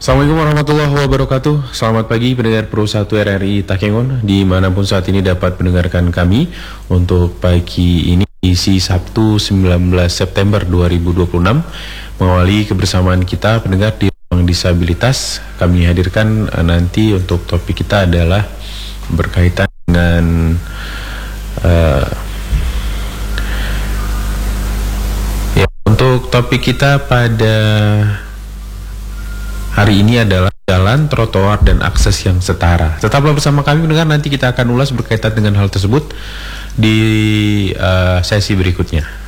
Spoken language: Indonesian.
Assalamualaikum warahmatullahi wabarakatuh. Selamat pagi pendengar Pro 1 RRI Takengon, dimanapun saat ini dapat mendengarkan kami. Untuk pagi ini isi Sabtu 19 September 2026, mengawali kebersamaan kita pendengar di ruang disabilitas. Kami hadirkan nanti untuk topik kita adalah berkaitan dengan untuk topik kita pada hari ini adalah jalan, trotoar, dan akses yang setara. Tetaplah bersama kami mendengar, nanti kita akan ulas berkaitan dengan hal tersebut di sesi berikutnya.